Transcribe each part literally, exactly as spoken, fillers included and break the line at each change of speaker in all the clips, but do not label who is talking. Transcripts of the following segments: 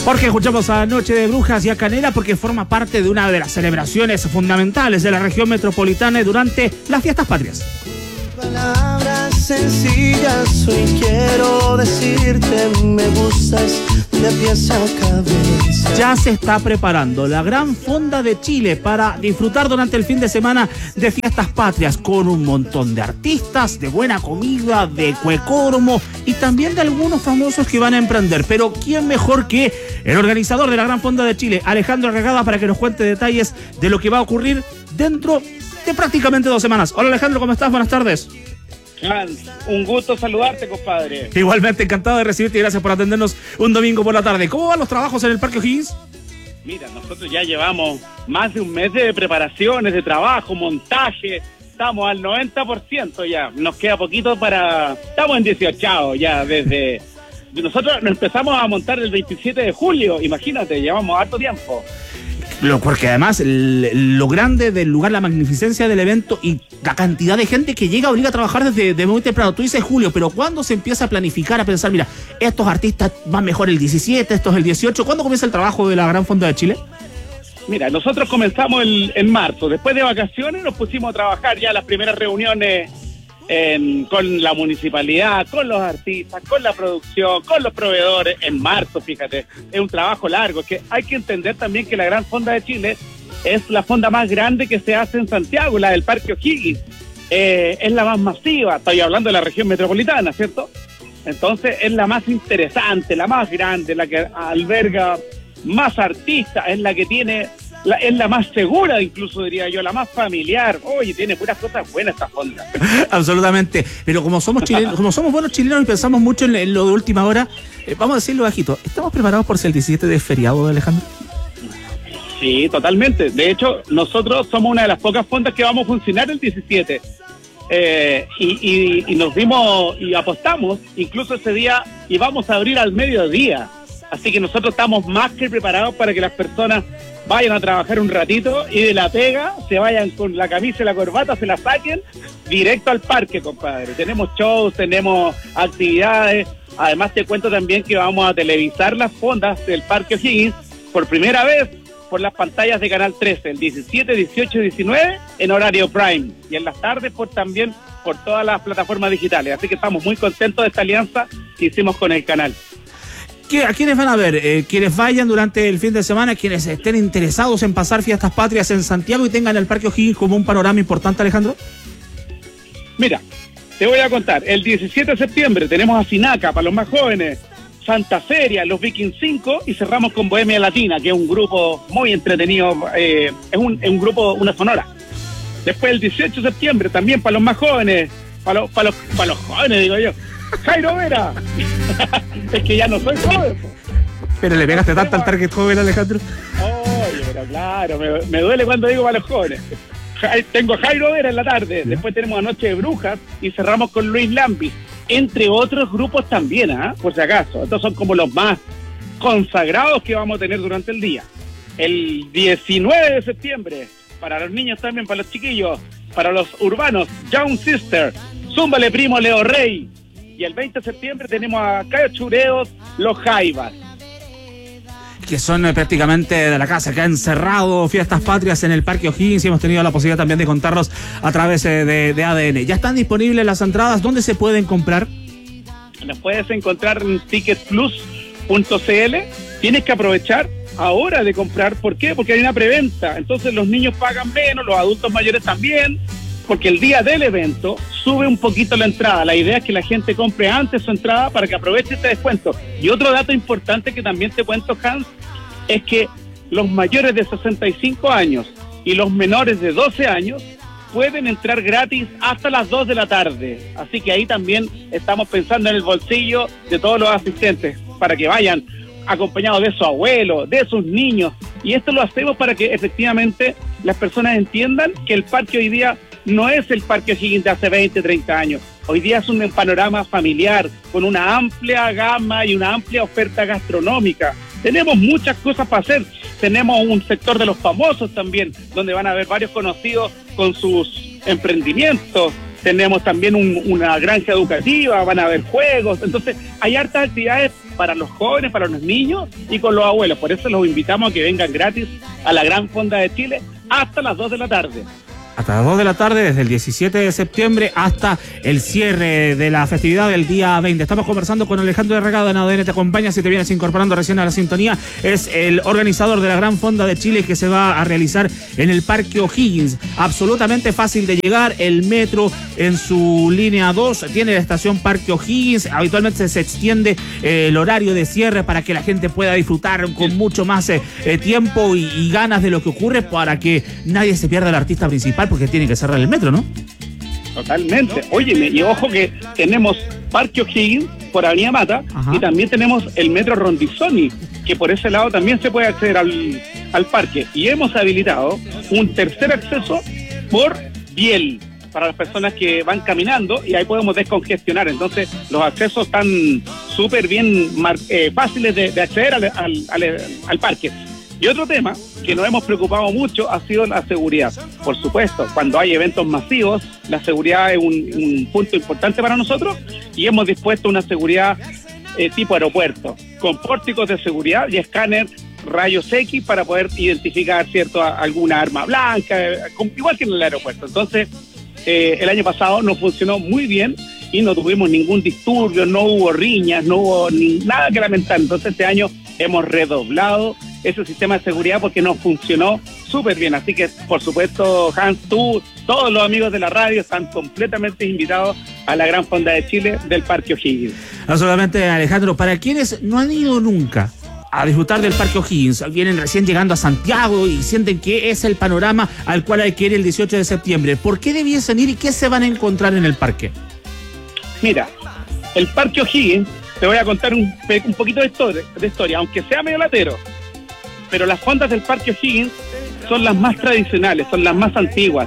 Porque escuchamos a Noche de Brujas y a Canela porque forma parte de una de las celebraciones fundamentales de la región metropolitana durante las fiestas patrias.
Palabras sencillas, hoy quiero decirte, me gustas de pies a cabeza.
Ya se está preparando la gran fonda de Chile para disfrutar durante el fin de semana de fiestas patrias con un montón de artistas, de buena comida, de cuecórmo y también de algunos famosos que van a emprender. Pero ¿quién mejor que el organizador de la gran fonda de Chile, Alejandro Regada, para que nos cuente detalles de lo que va a ocurrir dentro de prácticamente dos semanas? Hola Alejandro, ¿cómo estás? Buenas tardes.
Hans, un gusto saludarte, compadre.
Igualmente, encantado de recibirte y gracias por atendernos un domingo por la tarde. ¿Cómo van los trabajos en el Parque O'Higgins?
Mira, nosotros ya llevamos más de un mes de preparaciones, de trabajo, montaje. Estamos al noventa por ciento ya. Nos queda poquito para... Estamos en dieciocho ya desde... Nosotros nos empezamos a montar el veintisiete de julio. Imagínate, llevamos harto tiempo.
Lo, porque además el, lo grande del lugar, la magnificencia del evento y la cantidad de gente que llega obliga a trabajar desde de muy temprano. Tú dices julio, pero ¿cuándo se empieza a planificar, a pensar, mira, estos artistas van mejor el diecisiete, estos el dieciocho? ¿Cuándo comienza el trabajo de la Gran Fonda de Chile?
Mira, nosotros comenzamos el, en marzo. Después de vacaciones nos pusimos a trabajar ya las primeras reuniones en, con la municipalidad, con los artistas, con la producción, con los proveedores, en marzo, fíjate. Es un trabajo largo, que hay que entender también que la Gran Fonda de Chile es la fonda más grande que se hace en Santiago, la del Parque O'Higgins. Eh, es la más masiva, estoy hablando de la región metropolitana, ¿cierto? Entonces es la más interesante, la más grande, la que alberga más artistas, es la que tiene... La, es la más segura, incluso diría yo, la más familiar. Oye, tiene puras cosas buenas esta fonda.
Absolutamente. Pero como somos chilenos, como somos buenos chilenos y pensamos mucho en, en lo de última hora, eh, vamos a decirlo bajito. ¿Estamos preparados por ser el diecisiete de feriado, Alejandro?
Sí, totalmente. De hecho, nosotros somos una de las pocas fondas que vamos a funcionar el diecisiete. Eh, y, y, y nos dimos y apostamos, incluso ese día, y vamos a abrir al mediodía. Así que nosotros estamos más que preparados para que las personas vayan a trabajar un ratito y de la pega se vayan con la camisa y la corbata, se la saquen directo al parque, compadre. Tenemos shows, tenemos actividades. Además te cuento también que vamos a televisar las fondas del Parque O'Higgins por primera vez por las pantallas de Canal trece, el diecisiete, dieciocho y diecinueve en horario prime, y en las tardes por también por todas las plataformas digitales. Así que estamos muy contentos de esta alianza que hicimos con el canal.
¿A quiénes van a ver? Eh, quienes vayan durante el fin de semana, quienes estén interesados en pasar fiestas patrias en Santiago y tengan el Parque O'Higgins como un panorama importante, Alejandro.
Mira, te voy a contar. El diecisiete de septiembre tenemos a Sinaca para los más jóvenes, Santa Feria, los Vikings cinco y cerramos con Bohemia Latina, que es un grupo muy entretenido, eh, es, un, es un grupo, una sonora. Después el dieciocho de septiembre también para los más jóvenes, para los, para los, para los jóvenes digo yo, Jairo Vera. Es que ya no soy joven.
Pero le pegaste tanto al target joven, Alejandro.
Oye, pero claro, me, me duele cuando digo para los jóvenes. Tengo a Jairo Vera en la tarde, después tenemos a Noche de Brujas y cerramos con Luis Lambis, entre otros grupos también, ¿ah? Por si acaso. Estos son como los más consagrados que vamos a tener durante el día. El diecinueve de septiembre, para los niños también, para los chiquillos, para los urbanos, Young Sister, Zúmbale Primo, Leo Rey. Y el veinte de septiembre tenemos a Cayo Chureos, Los Jaivas.
Que son eh, prácticamente de la casa, que han cerrado fiestas patrias en el Parque O'Higgins y hemos tenido la posibilidad también de contarlos a través eh, de, de A D N. ¿Ya están disponibles las entradas? ¿Dónde se pueden comprar?
Las puedes encontrar en ticket plus punto c l. Tienes que aprovechar ahora de comprar. ¿Por qué? Porque hay una preventa. Entonces los niños pagan menos, los adultos mayores también, porque el día del evento sube un poquito la entrada. La idea es que la gente compre antes su entrada para que aproveche este descuento. Y otro dato importante que también te cuento, Hans, es que los mayores de sesenta y cinco años y los menores de doce años pueden entrar gratis hasta las dos de la tarde. Así que ahí también estamos pensando en el bolsillo de todos los asistentes, para que vayan acompañados de su abuelo, de sus niños. Y esto lo hacemos para que efectivamente las personas entiendan que el parque hoy día no es el Parque O'Higgins de hace veinte, treinta años. Hoy día es un panorama familiar, con una amplia gama y una amplia oferta gastronómica. Tenemos muchas cosas para hacer. Tenemos un sector de los famosos también, donde van a haber varios conocidos con sus emprendimientos. tenemos también un, una granja educativa, van a haber juegos, entonces hay hartas actividades para los jóvenes, para los niños y con los abuelos, por eso los invitamos a que vengan gratis a la Gran Fonda de Chile hasta las dos de la tarde.
Hasta las dos de la tarde, desde el diecisiete de septiembre hasta el cierre de la festividad del día veinte. Estamos conversando con Alejandro Herregado en A D N Te Acompaña. Si te vienes incorporando recién a la sintonía, es el organizador de la Gran Fonda de Chile que se va a realizar en el Parque O'Higgins. Absolutamente fácil de llegar, el metro en su línea dos tiene la estación Parque O'Higgins. Habitualmente se extiende eh, el horario de cierre para que la gente pueda disfrutar con mucho más eh, eh, tiempo y, y ganas de lo que ocurre, para que nadie se pierda el artista principal, porque tiene que cerrar el metro, ¿no?
Totalmente. Óyeme, y ojo que tenemos Parque O'Higgins por Avenida Mata. Ajá. Y también tenemos el metro Rondizoni, que por ese lado también se puede acceder al, al parque. Y hemos habilitado un tercer acceso por Biel para las personas que van caminando, y ahí podemos descongestionar. Entonces los accesos están súper bien mar, eh, fáciles de, de acceder al, al, al, al parque. Y otro tema que nos hemos preocupado mucho ha sido la seguridad. Por supuesto, cuando hay eventos masivos, la seguridad es un, un punto importante para nosotros, y hemos dispuesto una seguridad eh, tipo aeropuerto, con pórticos de seguridad y escáner rayos X para poder identificar, ¿cierto?, a, alguna arma blanca, igual que en el aeropuerto. Entonces, eh, el año pasado nos funcionó muy bien y no tuvimos ningún disturbio, no hubo riñas, no hubo ni, nada que lamentar. Entonces, este año hemos redoblado ese sistema de seguridad porque nos funcionó súper bien. Así que, por supuesto, Hans, tú, todos los amigos de la radio están completamente invitados a la Gran Fonda de Chile del Parque O'Higgins.
No solamente, Alejandro, para quienes no han ido nunca a disfrutar del Parque O'Higgins, vienen recién llegando a Santiago y sienten que es el panorama al cual hay que ir el dieciocho de septiembre, ¿por qué debiesen ir y qué se van a encontrar en el parque?
Mira, el Parque O'Higgins, te voy a contar un, un poquito de historia, de historia, aunque sea medio latero, pero las fondas del Parque O'Higgins son las más tradicionales, son las más antiguas.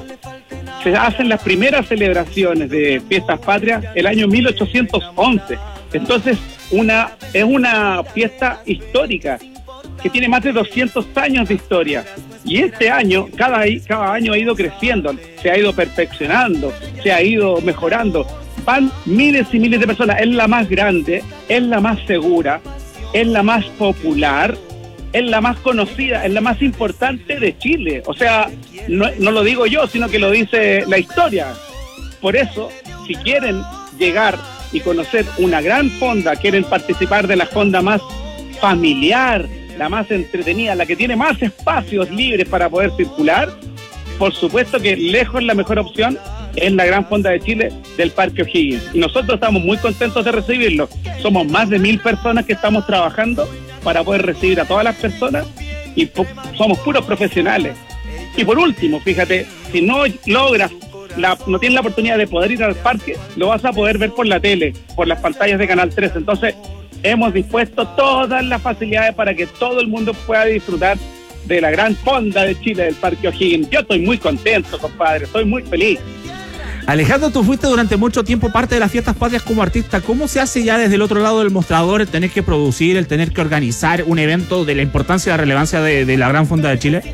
Se hacen las primeras celebraciones de fiestas patrias el año mil ochocientos once. Entonces, una es una fiesta histórica que tiene más de doscientos años de historia. Y este año, cada, cada año ha ido creciendo, se ha ido perfeccionando, se ha ido mejorando. Van miles y miles de personas. Es la más grande, es la más segura, es la más popular, es la más conocida, es la más importante de Chile. O sea, no, no lo digo yo, sino que lo dice la historia. Por eso, si quieren llegar y conocer una gran fonda, quieren participar de la fonda más familiar, la más entretenida, la que tiene más espacios libres para poder circular, por supuesto que lejos la mejor opción es la Gran Fonda de Chile del Parque O'Higgins. Y nosotros estamos muy contentos de recibirlo. Somos más de mil personas que estamos trabajando para poder recibir a todas las personas, y po- somos puros profesionales. Y por último, fíjate, si no logras, la, no tienes la oportunidad de poder ir al parque, lo vas a poder ver por la tele, por las pantallas de Canal tres. Entonces, hemos dispuesto todas las facilidades para que todo el mundo pueda disfrutar de la Gran Fonda de Chile del Parque O'Higgins. Yo estoy muy contento, compadre, estoy muy feliz.
Alejandro, tú fuiste durante mucho tiempo parte de las fiestas patrias como artista. ¿Cómo se hace ya desde el otro lado del mostrador el tener que producir, el tener que organizar un evento de la importancia y la relevancia de, de la Gran Fonda de Chile?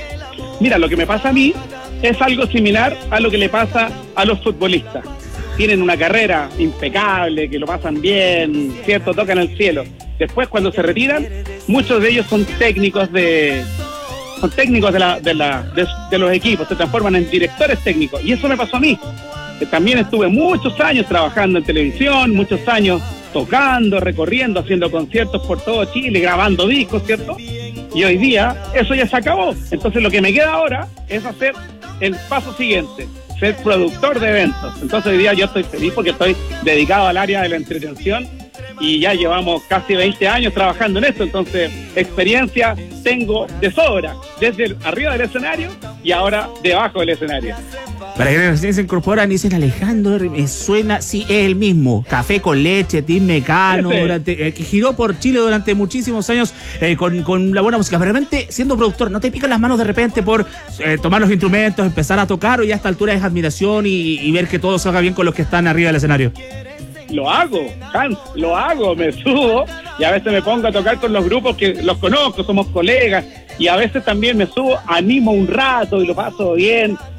Mira, lo que me pasa a mí es algo similar a lo que le pasa a los futbolistas. Tienen una carrera impecable, que lo pasan bien, ¿cierto? Tocan el cielo. Después, cuando se retiran, muchos de ellos son técnicos de... son técnicos de, la, de, la, de, de los equipos, se transforman en directores técnicos. Y eso me pasó a mí. Que también estuve muchos años trabajando en televisión, muchos años tocando, recorriendo, haciendo conciertos por todo Chile, grabando discos, ¿cierto? Y hoy día eso ya se acabó. Entonces lo que me queda ahora es hacer el paso siguiente, ser productor de eventos. Entonces hoy día yo estoy feliz porque estoy dedicado al área de la entretención y ya llevamos casi veinte años trabajando en esto. Entonces, experiencia tengo de sobra, desde el, arriba del escenario y ahora debajo del escenario.
Para quienes recién se incorporan y dicen, Alejandro, me suena, sí, es el mismo. Café con leche, Tim Mecano, durante, eh, que giró por Chile durante muchísimos años eh, con, con la buena música. Pero realmente, siendo productor, ¿no te pican las manos de repente por eh, tomar los instrumentos, empezar a tocar, o ya a esta altura es admiración y, y ver que todo salga bien con los que están arriba del escenario?
Lo hago, Hans, lo hago, me subo y a veces me pongo a tocar con los grupos que los conozco, somos colegas, y a veces también me subo, animo un rato y lo paso bien,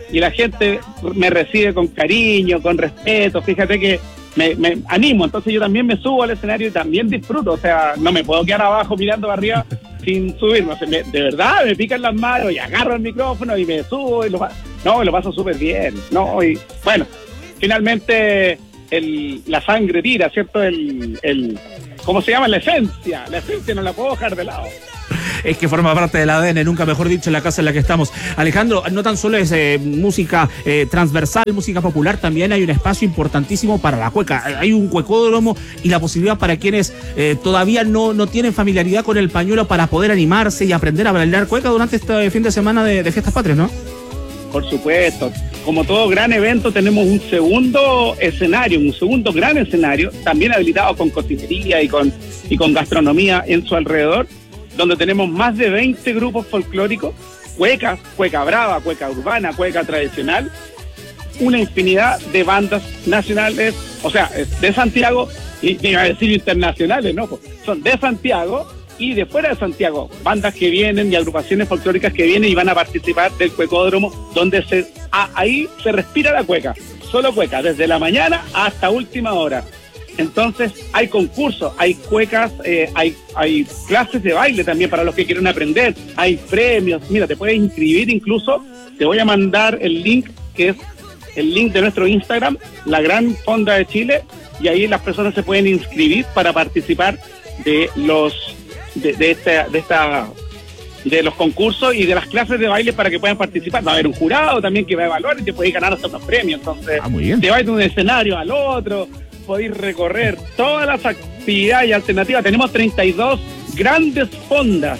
y la gente me recibe con cariño, con respeto, fíjate que me, me animo, entonces yo también me subo al escenario y también disfruto, o sea, no me puedo quedar abajo mirando para arriba sin subirme, o sea, me, de verdad me pican las manos y agarro el micrófono y me subo y lo, no, lo paso súper bien, no, y bueno, finalmente el, la sangre tira, ¿cierto? El, el, ¿cómo se llama? La esencia, la esencia no la puedo dejar de lado.
Es que forma parte del A D N, nunca mejor dicho, en la casa en la que estamos. Alejandro, no tan solo es eh, música eh, transversal, música popular, también hay un espacio importantísimo para la cueca. Hay un cuecódromo y la posibilidad para quienes eh, todavía no, no tienen familiaridad con el pañuelo para poder animarse y aprender a bailar cueca durante este fin de semana de, de Fiestas Patrias, ¿no?
Por supuesto. Como todo gran evento, tenemos un segundo escenario, un segundo gran escenario, también habilitado con cocinería y con, y con gastronomía en su alrededor, donde tenemos más de veinte grupos folclóricos, cuecas, cueca brava, cueca urbana, cueca tradicional, una infinidad de bandas nacionales, o sea, de Santiago, y iba a decir internacionales, ¿no? Son de Santiago y de fuera de Santiago, bandas que vienen y agrupaciones folclóricas que vienen y van a participar del cuecódromo, donde se a, ahí se respira la cueca, solo cueca, desde la mañana hasta última hora. Entonces hay concursos, hay cuecas, eh, hay, hay clases de baile también para los que quieren aprender, hay premios, mira, te puedes inscribir incluso, te voy a mandar el link, que es el link de nuestro Instagram, La Gran Fonda de Chile, y ahí las personas se pueden inscribir para participar de los de, de esta de esta de los concursos y de las clases de baile para que puedan participar. Va a haber un jurado también que va a evaluar y te puedes ganar hasta unos premios, entonces
ah, muy bien.
Te vas de un escenario al otro, podéis recorrer todas las actividades alternativas. Tenemos treinta y dos grandes fondas.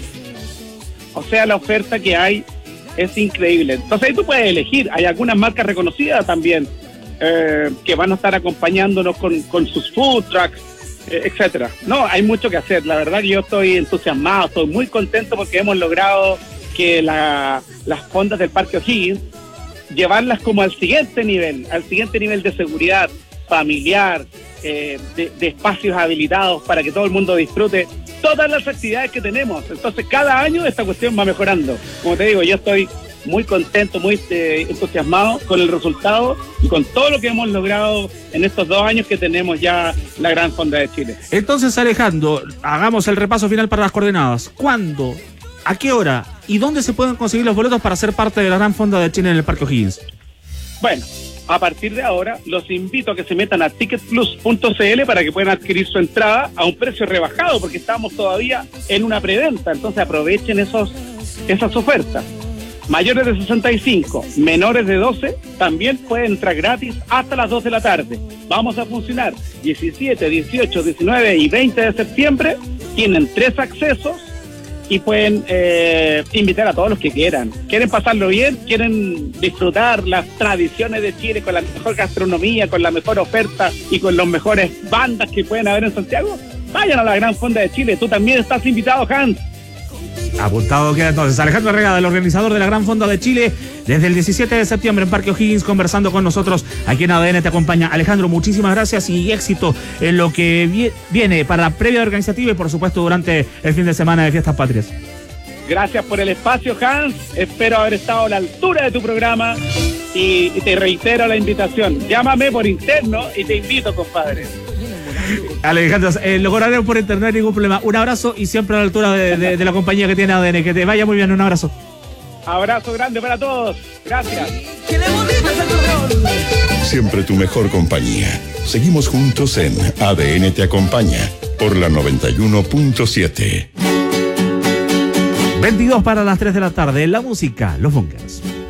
O sea, la oferta que hay es increíble. Entonces ahí tú puedes elegir. Hay algunas marcas reconocidas también eh, que van a estar acompañándonos con, con sus food trucks, eh, etcétera. No, hay mucho que hacer. La verdad que yo estoy entusiasmado, estoy muy contento porque hemos logrado que la, las fondas del Parque O'Higgins llevarlas como al siguiente nivel, al siguiente nivel de seguridad familiar, eh, de, de espacios habilitados para que todo el mundo disfrute todas las actividades que tenemos. Entonces cada año esta cuestión va mejorando. Como te digo, yo estoy muy contento, muy eh, entusiasmado con el resultado y con todo lo que hemos logrado en estos dos años que tenemos ya la Gran Fonda de Chile.
Entonces, Alejandro, hagamos el repaso final para las coordenadas. ¿Cuándo? ¿A qué hora? ¿Y dónde se pueden conseguir los boletos para ser parte de la Gran Fonda de Chile en el Parque O'Higgins?
Bueno, a partir de ahora los invito a que se metan a ticket plus punto c l para que puedan adquirir su entrada a un precio rebajado, porque estamos todavía en una preventa, entonces aprovechen esos esas ofertas. Mayores de sesenta y cinco, menores de doce, también pueden entrar gratis hasta las dos de la tarde. Vamos a funcionar diecisiete, dieciocho, diecinueve y veinte de septiembre. Tienen tres accesos y pueden eh, invitar a todos los que quieran. ¿Quieren pasarlo bien? ¿Quieren disfrutar las tradiciones de Chile con la mejor gastronomía, con la mejor oferta y con las mejores bandas que pueden haber en Santiago? Vayan a la Gran Fonda de Chile. Tú también estás invitado, Hans.
Apuntado queda entonces. Alejandro Regada, el organizador de la Gran Fonda de Chile, desde el diecisiete de septiembre en Parque O'Higgins, conversando con nosotros aquí en A D N Te Acompaña. Alejandro, muchísimas gracias y éxito en lo que viene para la previa organizativa y por supuesto durante el fin de semana de Fiestas Patrias.
Gracias por el espacio, Hans. Espero haber estado a la altura de tu programa y te reitero la invitación. Llámame por interno y te invito, compadre.
Alejandro, eh, lo lograremos por internet, ningún problema. Un abrazo y siempre a la altura de, de, de la compañía que tiene A D N. Que te vaya muy bien, un abrazo.
Abrazo grande para todos. Gracias.
Siempre tu mejor compañía. Seguimos juntos en A D N Te Acompaña por la noventa y uno punto siete.
veintidós para las tres de la tarde. La música, los Bunkers.